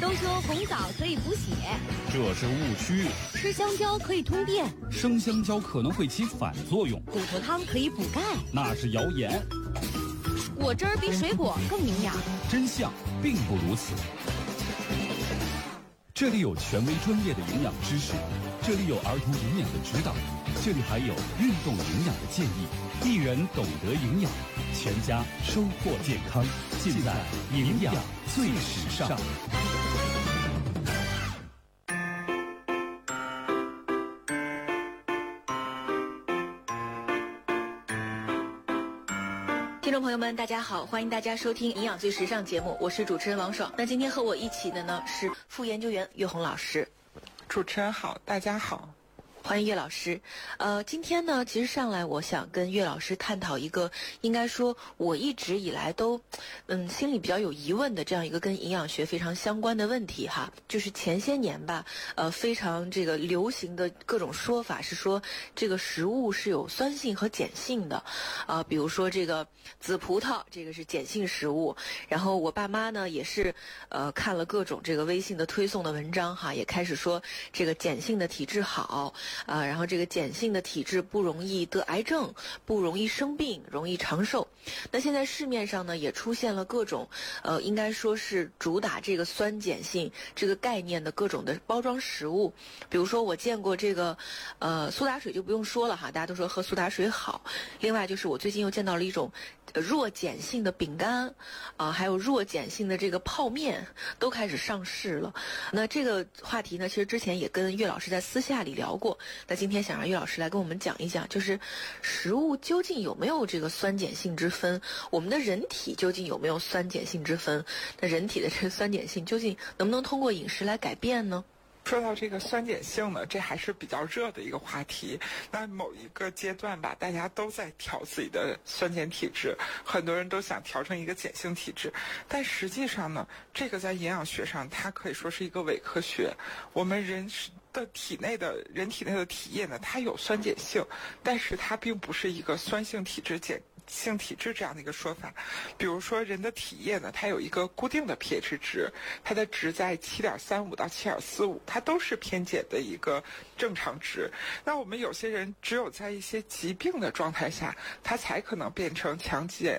都说红枣可以补血， 这是误区。 吃香蕉可以通便， 生香蕉可能会起反作用。 骨头汤可以补钙， 那是谣言。 果汁儿比水果更营养， 真相并不如此。这里有权威专业的营养知识，这里有儿童营养的指导，这里还有运动营养的建议。一人懂得营养，全家收获健康，尽在营养最时尚。 听众朋友们大家好，欢迎大家收听营养最时尚节目，我是主持人王爽。那今天和我一起的呢是副研究员岳红老师。 主持人好，大家好， 欢迎岳老师。今天呢，其实上来我想跟岳老师探讨一个，应该说我一直以来都，心里比较有疑问的这样一个跟营养学非常相关的问题哈，就是前些年吧，非常这个流行的各种说法是说这个食物是有酸性和碱性的，比如说这个紫葡萄，这个是碱性食物，然后我爸妈呢也是，看了各种这个微信的推送的文章哈，也开始说这个碱性的体质好。然后这个碱性的体质不容易得癌症，不容易生病，容易长寿。那现在市面上呢也出现了各种应该说是主打这个酸碱性这个概念的各种的包装食物。比如说我见过这个苏打水就不用说了哈，大家都说喝苏打水好。另外就是我最近又见到了一种弱碱性的饼干还有弱碱性的这个泡面都开始上市了。那这个话题呢其实之前也跟岳老师在私下里聊过，那今天想让岳老师来跟我们讲一讲，就是食物究竟有没有这个酸碱性之分，我们的人体究竟有没有酸碱性之分，那人体的这个酸碱性究竟能不能通过饮食来改变呢？ 说到这个酸碱性呢，这还是比较热的一个话题。那某一个阶段吧，大家都在调自己的酸碱体质，很多人都想调成一个碱性体质。但实际上呢，这个在营养学上它可以说是一个伪科学。我们人体内的体液呢，它有酸碱性，但是它并不是一个酸性体质碱性体质这样的一个说法。比如说人的体液呢，它有一个固定的 pH 值，它的值在 7.35 到 7.45， 它都是偏碱的一个正常值。那我们有些人只有在一些疾病的状态下，它才可能变成强碱